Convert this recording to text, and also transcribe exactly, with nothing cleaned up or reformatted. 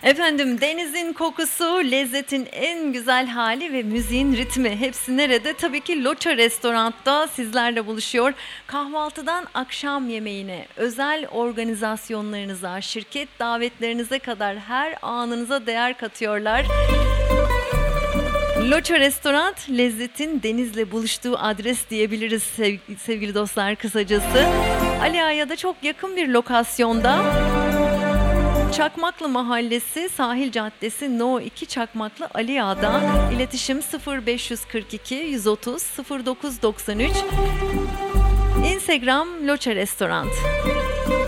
Efendim denizin kokusu, lezzetin en güzel hali ve müziğin ritmi hepsi nerede? Tabii ki Loça Restorant'ta sizlerle buluşuyor. Kahvaltıdan akşam yemeğine, özel organizasyonlarınıza, şirket davetlerinize kadar her anınıza değer katıyorlar. Loça Restorant, lezzetin denizle buluştuğu adres diyebiliriz sevgili, sevgili dostlar kısacası. Ali Ağa'ya da çok yakın bir lokasyonda. Çakmaklı Mahallesi, Sahil Caddesi, No iki Çakmaklı Ali Ağa'da. İletişim sıfır beş kırk iki yüz otuz sıfır dokuz doksan üç. Instagram Loça Restorant.